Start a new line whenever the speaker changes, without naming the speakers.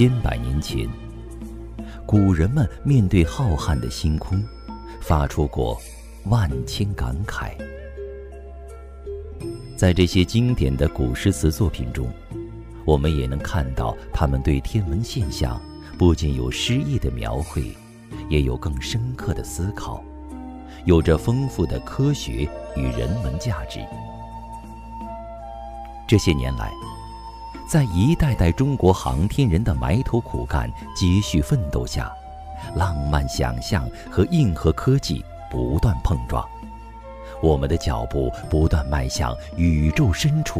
千百年前，古人们面对浩瀚的星空，发出过万千感慨。在这些经典的古诗词作品中，我们也能看到他们对天文现象不仅有诗意的描绘，也有更深刻的思考，有着丰富的科学与人文价值。这些年来，在一代代中国航天人的埋头苦干、接续奋斗下，浪漫想象和硬核科技不断碰撞，我们的脚步不断迈向宇宙深处